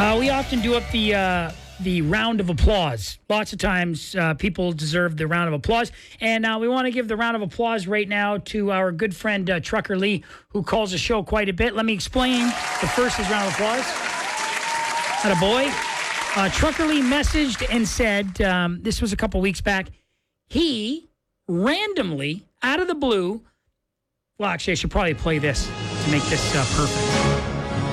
We often do up the round of applause. Lots of times people deserve the round of applause. And we want to give the round of applause right now to our good friend Trucker Lee, who calls the show quite a bit. Let me explain. But first, his round of applause. Attaboy. Trucker Lee messaged and said, this was a couple weeks back, he randomly, out of the blue, well, actually, I should probably play this to make this perfect.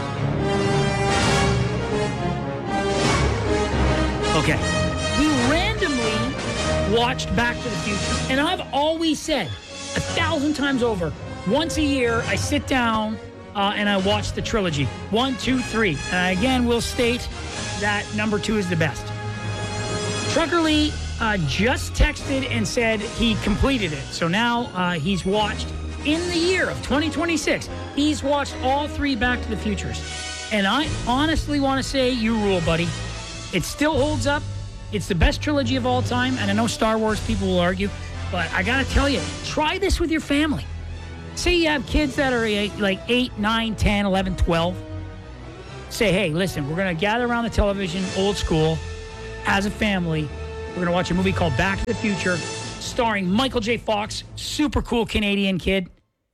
Okay. He randomly watched Back to the Future. And I've always said, 1,000 times over, once a year, I sit down and I watch the trilogy. 1, 2, 3. And I again will state that number 2 is the best. Trucker Lee just texted and said he completed it. So now he's watched, in the year of 2026, he's watched all 3 Back to the Futures. And I honestly want to say, you rule, buddy. It still holds up. It's the best trilogy of all time. And I know Star Wars people will argue, but I got to tell you, try this with your family. Say you have kids that are like 8, 9, 10, 11, 12. Say, hey, listen, we're going to gather around the television, old school, as a family. We're going to watch a movie called Back to the Future, starring Michael J. Fox, super cool Canadian kid.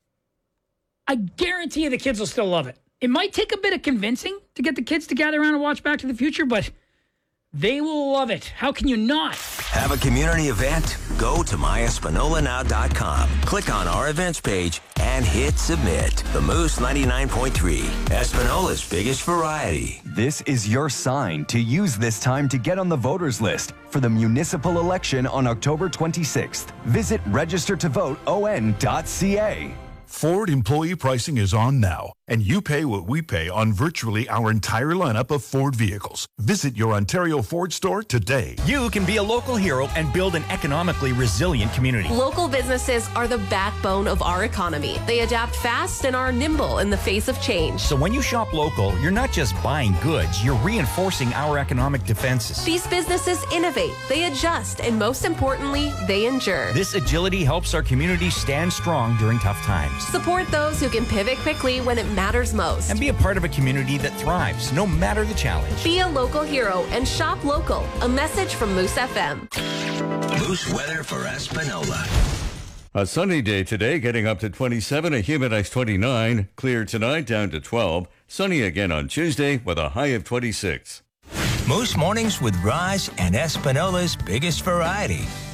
I guarantee you the kids will still love it. It might take a bit of convincing to get the kids to gather around and watch Back to the Future, but they will love it. How can you not? Have a community event? Go to myespinolanow.com. Click on our events page and hit submit. The Moose 99.3, Espinola's biggest variety. This is your sign to use this time to get on the voters list for the municipal election on October 26th. Visit registertovoteon.ca. Ford employee pricing is on now, and you pay what we pay on virtually our entire lineup of Ford vehicles. Visit your Ontario Ford store today. You can be a local hero and build an economically resilient community. Local businesses are the backbone of our economy. They adapt fast and are nimble in the face of change. So when you shop local, you're not just buying goods, you're reinforcing our economic defenses. These businesses innovate, they adjust, and most importantly, they endure. This agility helps our community stand strong during tough times. Support those who can pivot quickly when it matters most. And be a part of a community that thrives, no matter the challenge. Be a local hero and shop local. A message from Moose FM. Moose weather for Espinola. A sunny day today, getting up to 27, a humid high 29. Clear tonight, down to 12. Sunny again on Tuesday with a high of 26. Moose Mornings with Roz and Espinola's biggest variety.